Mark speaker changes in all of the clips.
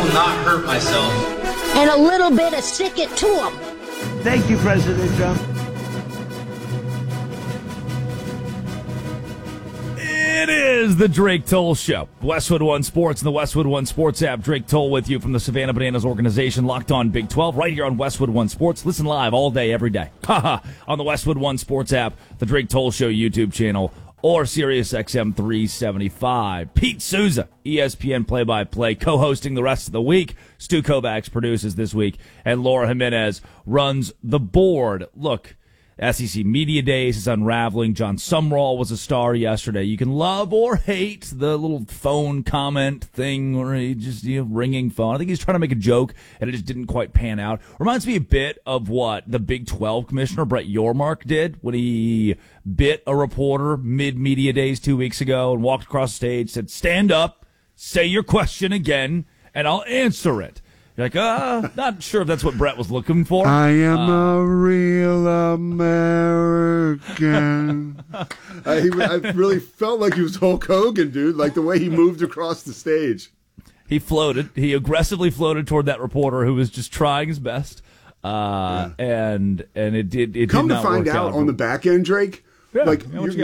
Speaker 1: will not hurt myself.
Speaker 2: And a little bit of stick it to them.
Speaker 3: Thank you, President Trump.
Speaker 4: It is the Drake Toll Show. Westwood One Sports and the Westwood One Sports app. Drake Toll with you from the Savannah Bananas organization, Locked On Big 12, right here on Westwood One Sports. Listen live all day, every day. On the Westwood One Sports app, the Drake Toll Show YouTube channel, or Sirius XM 375. Pete Souza, ESPN play-by-play, co-hosting the rest of the week. Stu Kovacs produces this week, and Laura Jimenez runs the board. Look, SEC Media Days is unraveling. John Sumrall was a star yesterday. You can love or hate the little phone comment thing where he just, ringing phone. I think he's trying to make a joke, and it just didn't quite pan out. Reminds me a bit of what the Big 12 commissioner, Brett Yormark, did when he bit a reporter mid-Media Days 2 weeks ago and walked across the stage, said, "Stand up, say your question again, and I'll answer it." You're like, not sure if that's what Brett was looking for.
Speaker 5: I am a real American.
Speaker 6: I really felt like he was Hulk Hogan, dude, like the way he moved across the stage.
Speaker 4: He floated. He aggressively floated toward that reporter who was just trying his best. And it did not work out.
Speaker 6: Come to find out on the back end, Drake,
Speaker 4: that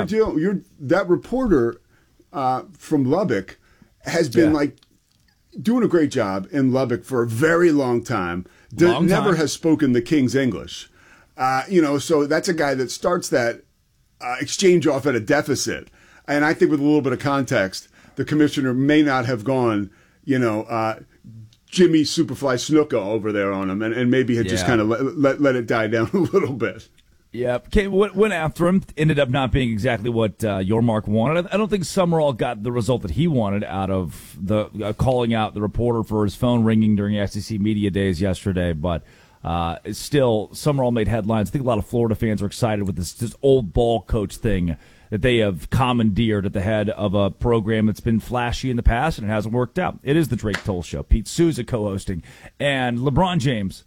Speaker 6: reporter from Lubbock has been like doing a great job in Lubbock for a very long time. Never has spoken the King's English. So that's a guy that starts that exchange off at a deficit. And I think with a little bit of context, the commissioner may not have gone, Jimmy Superfly Snuka over there on him and maybe had just kind of let it die down a little bit.
Speaker 4: Yep. Went after him. Ended up not being exactly what Yormark wanted. I don't think Summerall got the result that he wanted out of the calling out the reporter for his phone ringing during SEC Media Days yesterday. But still, Summerall made headlines. I think a lot of Florida fans are excited with this old ball coach thing that they have commandeered at the head of a program that's been flashy in the past and it hasn't worked out. It is the Drake Toll Show. Pete Souza co-hosting. And LeBron James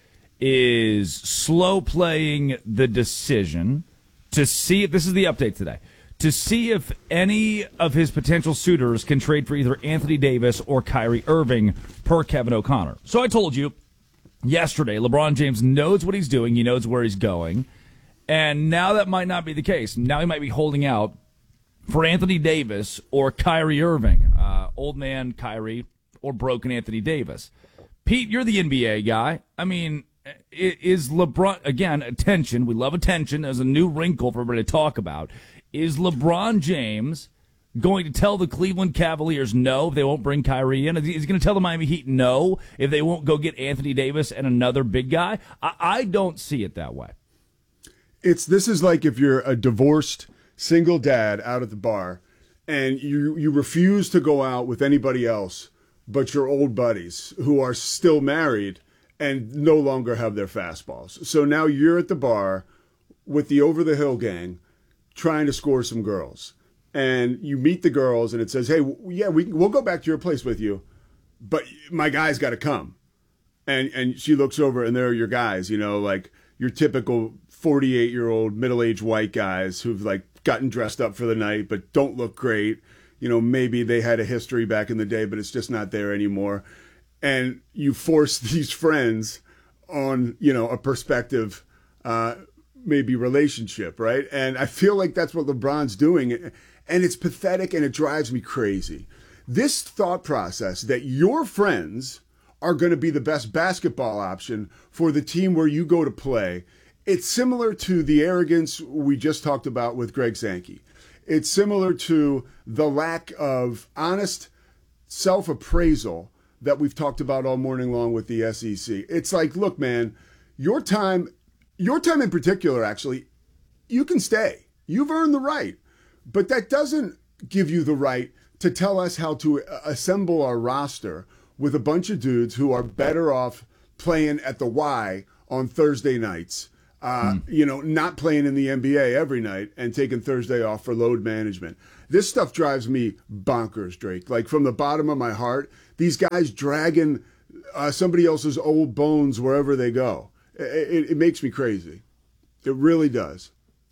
Speaker 4: is slow playing the decision to see if, this is the update today, to see if any of his potential suitors can trade for either Anthony Davis or Kyrie Irving, per Kevin O'Connor. So I told you yesterday, LeBron James knows what he's doing. He knows where he's going. And now that might not be the case. Now he might be holding out for Anthony Davis or Kyrie Irving, old man Kyrie or broken Anthony Davis. Pete, you're the NBA guy. I mean, is LeBron, again, attention, we love attention, there's a new wrinkle for everybody to talk about. Is LeBron James going to tell the Cleveland Cavaliers no if they won't bring Kyrie in? Is he going to tell the Miami Heat no if they won't go get Anthony Davis and another big guy? I don't see it that way.
Speaker 6: This is like if you're a divorced single dad out at the bar and you refuse to go out with anybody else but your old buddies who are still married and no longer have their fastballs. So now you're at the bar with the Over the Hill gang trying to score some girls. And you meet the girls and it says, hey, we'll go back to your place with you, but my guy's got to come. And she looks over and there are your guys, like your typical 48-year-old middle-aged white guys who've like gotten dressed up for the night but don't look great. Maybe they had a history back in the day, but it's just not there anymore. And you force these friends on, a prospective, maybe relationship, right? And I feel like that's what LeBron's doing. And it's pathetic and it drives me crazy. This thought process that your friends are going to be the best basketball option for the team where you go to play, it's similar to the arrogance we just talked about with Greg Sankey. It's similar to the lack of honest self-appraisal that we've talked about all morning long with the SEC. It's like, look, man, your time in particular, actually, you can stay. You've earned the right. But that doesn't give you the right to tell us how to assemble our roster with a bunch of dudes who are better off playing at the Y on Thursday nights, not playing in the NBA every night and taking Thursday off for load management. This stuff drives me bonkers, Drake. Like from the bottom of my heart, these guys dragging somebody else's old bones wherever they go. It makes me crazy. It really does.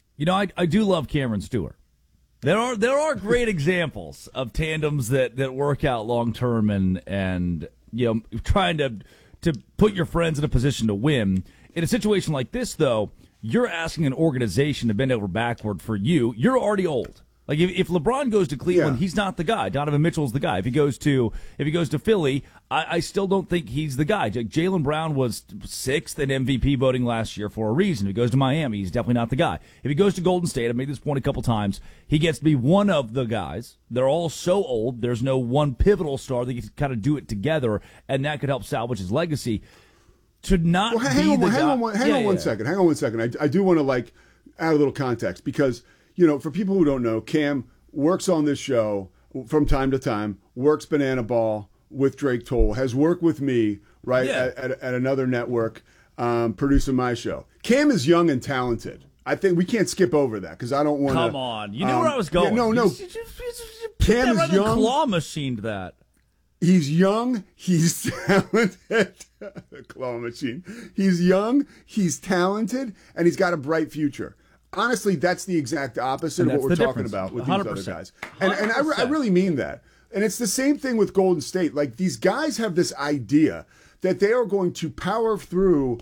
Speaker 4: I do love Cameron Stewart. There are great examples of tandems that work out long term, and trying to put your friends in a position to win. In a situation like this, though, you're asking an organization to bend over backward for you. You're already old. Like if LeBron goes to Cleveland, he's not the guy. Donovan Mitchell's the guy. If he goes to Philly, I still don't think he's the guy. Jaylen Brown was 6th in MVP voting last year for a reason. If he goes to Miami, he's definitely not the guy. If he goes to Golden State, I've made this point a couple times, he gets to be one of the guys. They're all so old. There's no one pivotal star that can kind of do it together, and that could help salvage his legacy. To not
Speaker 6: hang on one second. I do want to add a little context because, for people who don't know, Cam works on this show from time to time, works Banana Ball with Drake Toll, has worked with me, right, at another network, producing my show. Cam is young and talented. I think we can't skip over that because I don't want to.
Speaker 4: Come on. You knew where I was going.
Speaker 6: Yeah, no. Cam is young.
Speaker 4: Claw machined that.
Speaker 6: He's young. He's talented. Claw machine. He's young. He's talented, and he's got a bright future. Honestly, that's the exact opposite of what we're talking about with these other guys. And I really mean that. And it's the same thing with Golden State. Like, these guys have this idea that they are going to power through,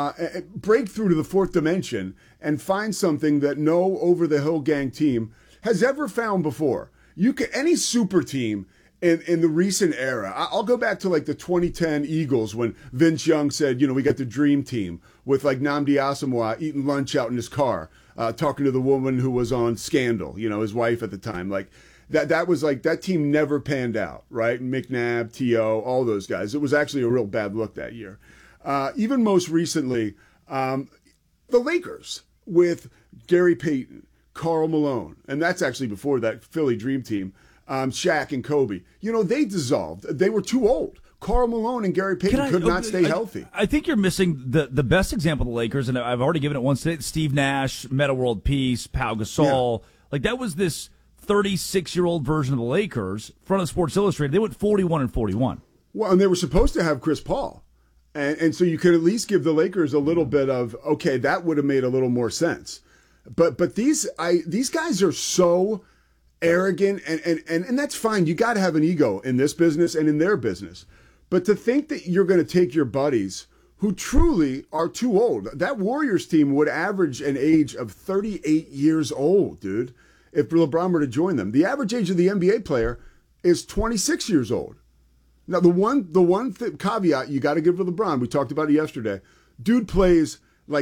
Speaker 6: break through to the fourth dimension and find something that no over-the-hill gang team has ever found before. Any super team in the recent era, I'll go back to the 2010 Eagles when Vince Young said, we got the dream team with Nnamdi Asomugha eating lunch out in his car, talking to the woman who was on Scandal, his wife at the time. That was that team never panned out, right? McNabb, T.O., all those guys. It was actually a real bad look that year. Even most recently, the Lakers with Gary Payton, Karl Malone, and that's actually before that Philly Dream Team, Shaq and Kobe. They dissolved. They were too old. Karl Malone and Gary Payton could not stay healthy.
Speaker 4: I think you're missing the best example of the Lakers, and I've already given it once today. Steve Nash, Metta World Peace, Pau Gasol. Yeah. That was this 36-year-old version of the Lakers. Front of Sports Illustrated, they went 41-41.
Speaker 6: Well, and they were supposed to have Chris Paul. And so you could at least give the Lakers a little bit of, okay, that would have made a little more sense. But these guys are so arrogant, and that's fine. You got to have an ego in this business and in their business. But to think that you're going to take your buddies who truly are too old. That Warriors team would average an age of 38 years old, dude, if LeBron were to join them. The average age of the NBA player is 26 years old. Now, the one caveat you got to give to LeBron, we talked about it yesterday, dude plays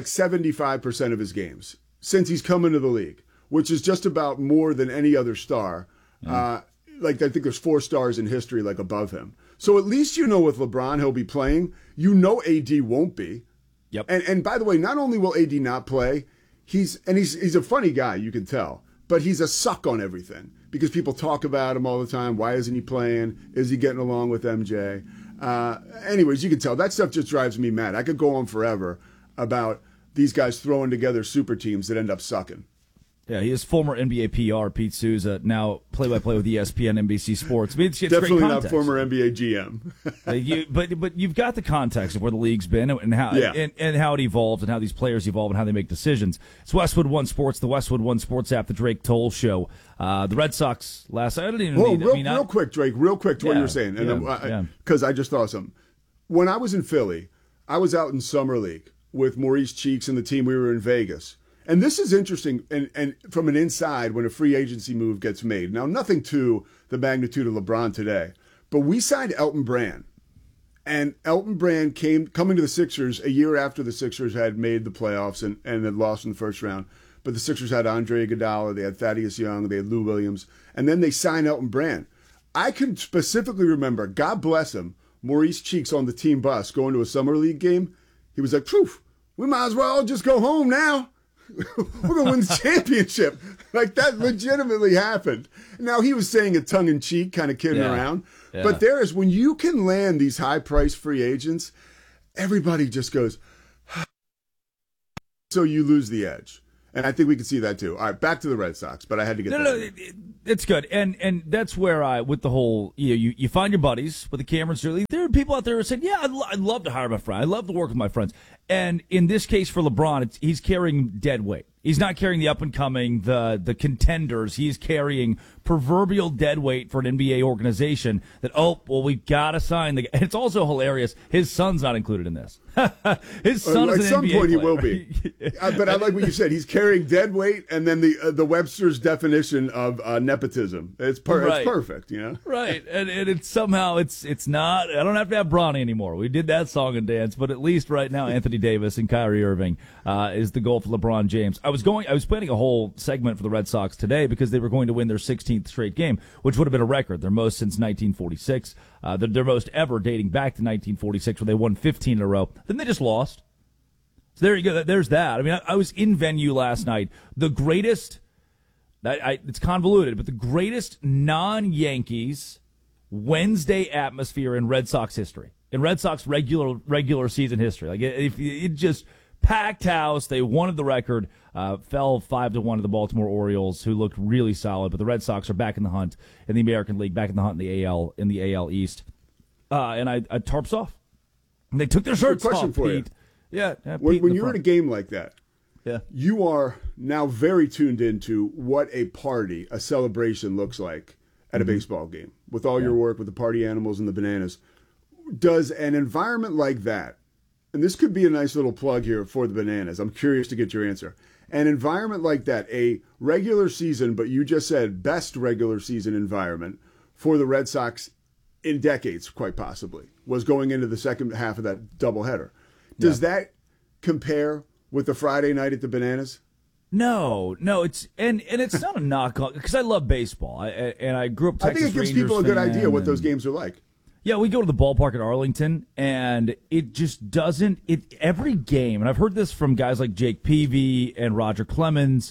Speaker 6: 75% of his games since he's come into the league, which is just about more than any other star. I think there's 4 stars in history above him. So at least with LeBron he'll be playing. AD won't be.
Speaker 4: Yep.
Speaker 6: And by the way, not only will AD not play, he's a funny guy, you can tell, but he's a suck on everything because people talk about him all the time. Why isn't he playing? Is he getting along with MJ? Anyways, you can tell that stuff just drives me mad. I could go on forever about these guys throwing together super teams that end up sucking.
Speaker 4: Yeah, he is former NBA PR, Pete Souza, now play-by-play with ESPN, NBC Sports. I mean, it's
Speaker 6: definitely
Speaker 4: great
Speaker 6: not former NBA GM.
Speaker 4: But you've got the context of where the league's been and how and how it evolved and how these players evolve and how they make decisions. It's Westwood One Sports, the Westwood One Sports app, the Drake Toll Show. The Red Sox last night. I didn't even
Speaker 6: real quick, Drake, real quick to what you're saying, because I just thought something. When I was in Philly, I was out in Summer League with Maurice Cheeks and the team. We were in Vegas. And this is interesting, and from an inside when a free agency move gets made. Now, nothing to the magnitude of LeBron today, but we signed Elton Brand. And Elton Brand coming to the Sixers a year after the Sixers had made the playoffs and had lost in the first round. But the Sixers had Andre Iguodala, they had Thaddeus Young, they had Lou Williams, and then they signed Elton Brand. I can specifically remember, God bless him, Maurice Cheeks on the team bus going to a Summer League game. He was like, "Phew, we might as well just go home now. We're going to win the championship." That legitimately happened. Now, he was saying it tongue-in-cheek, kind of kidding around. Yeah. But when you can land these high-priced free agents, everybody just goes, so you lose the edge. And I think we can see that too. All right, back to the Red Sox, but I had to get that. No,
Speaker 4: it's good. And that's where with the whole, you find your buddies with the Cameron Sterling. There are people out there who said, yeah, I'd love to hire my friend. I love to work with my friends. And in this case for LeBron, he's carrying dead weight. He's not carrying the up-and-coming, the contenders. He's carrying proverbial dead weight for an NBA organization that, we got to sign the guy. And it's also hilarious. His son's not included in this. His son is an NBA player. At some point
Speaker 6: he will be. But I like what you said. He's carrying dead weight and then the Webster's definition of nepotism. It's perfect, you know?
Speaker 4: Right. And it's somehow, it's not, I don't have to have Bronny anymore. We did that song and dance, but at least right now Anthony Davis and Kyrie Irving is the goal for LeBron James. I was planning a whole segment for the Red Sox today because they were going to win their 16th straight game, which would have been a record. Their most since 1946. Their most ever dating back to 1946 where they won 15 in a row. Then they just lost. So there you go. There's that. I mean, I was in venue last night. The greatest, it's convoluted, but the greatest non-Yankees Wednesday atmosphere in Red Sox history. In Red Sox regular season history. Like it just packed house. They wanted the record. Fell 5-1 to the Baltimore Orioles, who looked really solid. But the Red Sox are back in the hunt in the American League, back in the hunt in the AL East. And I tarps off. And they took their shirts off.
Speaker 6: Question for
Speaker 4: Pete.
Speaker 6: you.
Speaker 4: Yeah.
Speaker 6: When you're at a game like that,
Speaker 4: yeah,
Speaker 6: you are now very tuned into what a party, a celebration looks like at a baseball game. With all your work with the party animals and the bananas, does an environment like that, and this could be a nice little plug here for the bananas. I'm curious to get your answer. An environment like that, a regular season, but you just said best regular season environment for the Red Sox in decades, quite possibly, was going into the second half of that doubleheader. Does that compare with the Friday night at the Bananas?
Speaker 4: No, it's and it's not a knock on because I love baseball. I grew up Texas
Speaker 6: I think it gives
Speaker 4: Rangers
Speaker 6: people a good idea what
Speaker 4: and
Speaker 6: those games are like.
Speaker 4: Yeah, we go to the ballpark at Arlington, and it just doesn't. Every game, and I've heard this from guys like Jake Peavy and Roger Clemens,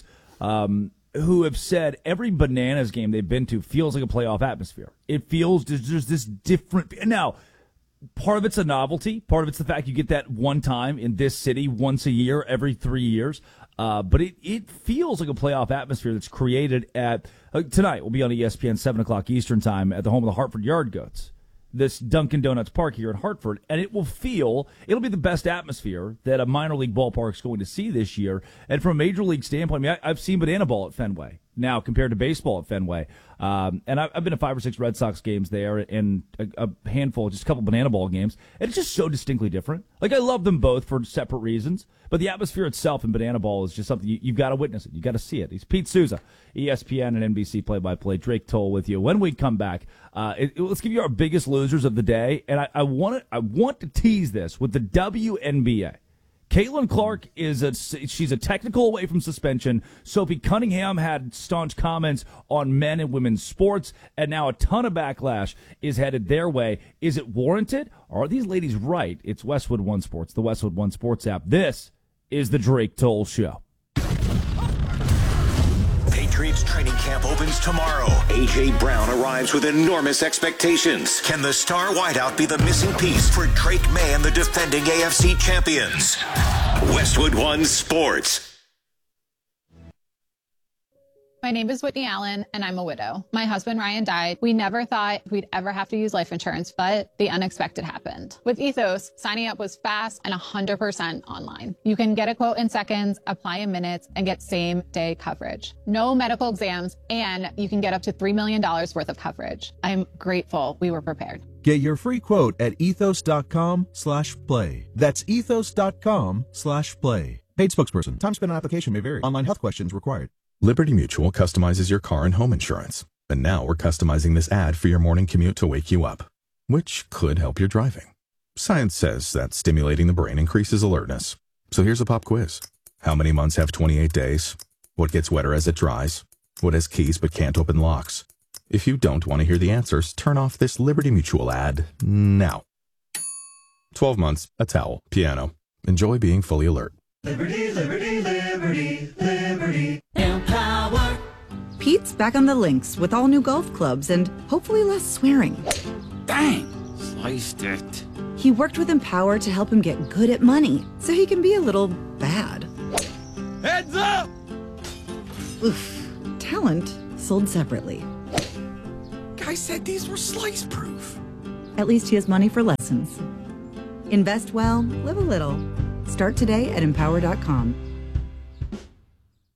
Speaker 4: who have said every Bananas game they've been to feels like a playoff atmosphere. It feels there's this different. Now, part of it's a novelty. Part of it's the fact you get that one time in this city once a year, every 3 years. But it feels like a playoff atmosphere that's created at tonight. We'll be on ESPN 7:00 Eastern time at the home of the Hartford Yard Goats, this Dunkin' Donuts Park here in Hartford, and it'll be the best atmosphere that a minor league ballpark is going to see this year. And from a major league standpoint, I mean, I've seen banana ball at Fenway now compared to baseball at Fenway. And I've been to 5 or 6 Red Sox games there and a handful, just a couple banana ball games. And it's just so distinctly different. Like, I love them both for separate reasons, but the atmosphere itself in banana ball is just something you've got to witness it. You've got to see it. He's Pete Souza, ESPN and NBC play-by-play. Drake Toll with you. When we come back, let's give you our biggest losers of the day. And I want to tease this with the WNBA. Caitlin Clark she's a technical away from suspension. Sophie Cunningham had staunch comments on men and women's sports, and now a ton of backlash is headed their way. Is it warranted? Are these ladies right? It's Westwood One Sports, the Westwood One Sports app. This is the Drake Toll Show.
Speaker 1: Patriots training camp opens tomorrow. A.J. Brown arrives with enormous expectations. Can the star wideout be the missing piece for Drake May and the defending AFC champions? Westwood One Sports.
Speaker 7: My name is Whitney Allen, and I'm a widow. My husband, Ryan, died. We never thought we'd ever have to use life insurance, but the unexpected happened. With Ethos, signing up was fast and 100% online. You can get a quote in seconds, apply in minutes, and get same-day coverage. No medical exams, and you can get up to $3 million worth of coverage. I'm grateful we were prepared.
Speaker 8: Get your free quote at ethos.com/play. That's ethos.com/play. Paid spokesperson. Time spent on application may vary. Online health questions required.
Speaker 9: Liberty Mutual customizes your car and home insurance. And now we're customizing this ad for your morning commute to wake you up, which could help your driving. Science says that stimulating the brain increases alertness. So here's a pop quiz. How many months have 28 days? What gets wetter as it dries? What has keys but can't open locks? If you don't want to hear the answers, turn off this Liberty Mutual ad now. 12 months, a towel, piano. Enjoy being fully alert.
Speaker 10: Liberty, liberty, liberty, liberty. Empower.
Speaker 11: Pete's back on the links with all new golf clubs and hopefully less swearing.
Speaker 12: Dang, sliced it.
Speaker 11: He worked with Empower to help him get good at money so he can be a little bad.
Speaker 12: Heads up!
Speaker 11: Oof. Talent sold separately.
Speaker 12: Guy said these were slice proof.
Speaker 11: At least he has money for lessons. Invest well, live a little. Start today at empower.com.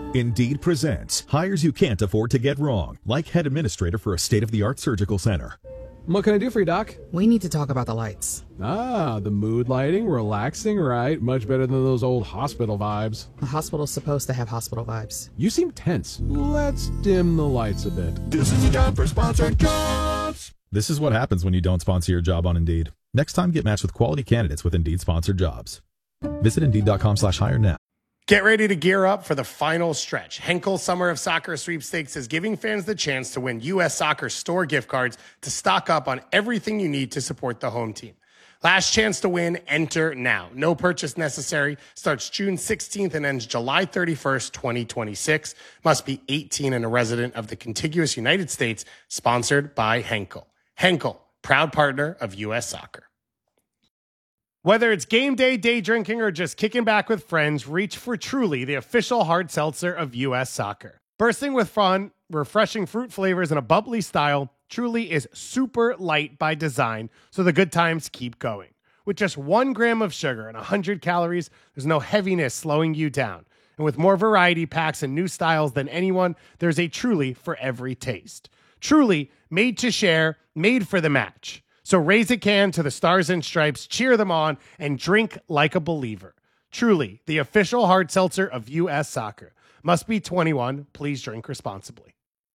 Speaker 9: Indeed presents hires you can't afford to get wrong, like head administrator for a state-of-the-art surgical center.
Speaker 13: What can I do for you, Doc?
Speaker 14: We need to talk about the lights.
Speaker 13: Ah, the mood lighting, relaxing, right? Much better than those old hospital vibes.
Speaker 14: The hospital's supposed to have hospital vibes.
Speaker 13: You seem tense. Let's dim the lights a bit.
Speaker 12: This is a job for sponsored jobs.
Speaker 9: This is what happens when you don't sponsor your job on Indeed. Next time, get matched with quality candidates with Indeed sponsored jobs. Visit Indeed.com/hire now.
Speaker 15: Get ready to gear up for the final stretch. Henkel Summer of Soccer Sweepstakes is giving fans the chance to win U.S. Soccer store gift cards to stock up on everything you need to support the home team. Last chance to win, enter now. No purchase necessary. Starts June 16th and ends July 31st, 2026. Must be 18 and a resident of the contiguous United States. Sponsored by Henkel. Henkel, proud partner of U.S. Soccer. Whether it's game day, day drinking, or just kicking back with friends, reach for Truly, the official hard seltzer of U.S. Soccer. Bursting with fun, refreshing fruit flavors, and a bubbly style, Truly is super light by design, so the good times keep going. With just 1 gram of sugar and 100 calories, there's no heaviness slowing you down. And with more variety packs and new styles than anyone, there's a Truly for every taste. Truly, made to share, made for the match. So raise a can to the Stars and Stripes, cheer them on, and drink like a believer. Truly, the official hard seltzer of U.S. Soccer. Must be 21. Please drink responsibly.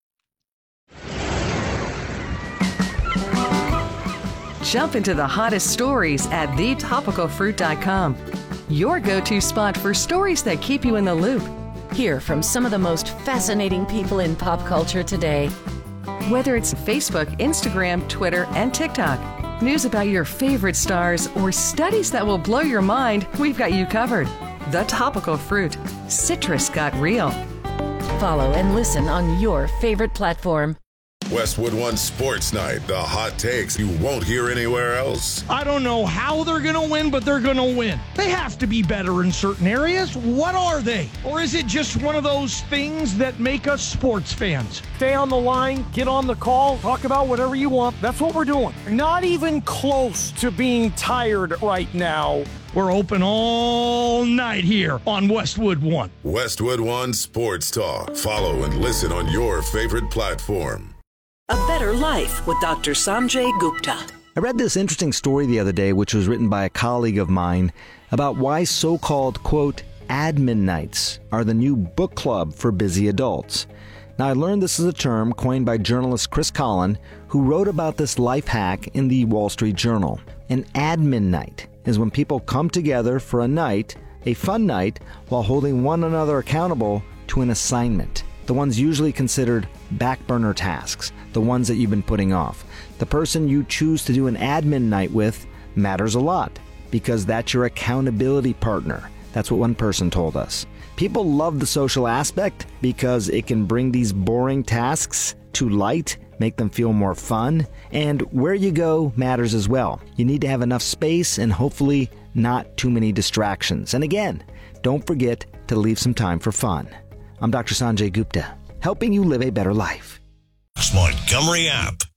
Speaker 16: Jump into the hottest stories at thetopicalfruit.com. Your go-to spot for stories that keep you in the loop.
Speaker 17: Hear from some of the most fascinating people in pop culture today.
Speaker 16: Whether it's Facebook, Instagram, Twitter, and TikTok, news about your favorite stars, or studies that will blow your mind, we've got you covered. The Topical Fruit. Citrus got real.
Speaker 17: Follow and listen on your favorite platform.
Speaker 18: Westwood One Sports Night. The hot takes you won't hear anywhere else.
Speaker 3: I don't know how they're going to win, but they're going to win. They have to be better in certain areas. What are they? Or is it just one of those things that make us sports fans? Stay on the line, get on the call, talk about whatever you want. That's what we're doing. Not even close to being tired right now. We're open all night here on Westwood One.
Speaker 18: Westwood One Sports Talk. Follow and listen on your favorite platform.
Speaker 19: A Better Life with Dr. Sanjay Gupta.
Speaker 20: I read this interesting story the other day, which was written by a colleague of mine, about why so-called, quote, admin nights are the new book club for busy adults. Now, I learned this is a term coined by journalist Chris Collin, who wrote about this life hack in the Wall Street Journal. An admin night is when people come together for a night, a fun night, while holding one another accountable to an assignment. The ones usually considered back burner tasks, the ones that you've been putting off. The person you choose to do an admin night with matters a lot because that's your accountability partner. That's what one person told us. People love the social aspect because it can bring these boring tasks to light, make them feel more fun, and where you go matters as well. You need to have enough space and hopefully not too many distractions. And again, don't forget to leave some time for fun. I'm Dr. Sanjay Gupta, helping you live a better life.
Speaker 1: Montgomery app.